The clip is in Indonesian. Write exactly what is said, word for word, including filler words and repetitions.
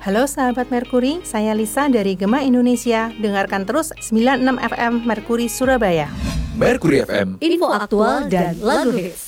Halo sahabat Merkuri, saya Lisa dari Gema Indonesia. Dengarkan terus sembilan puluh enam F M Merkuri Surabaya. Merkuri F M, info aktual dan lagu hits.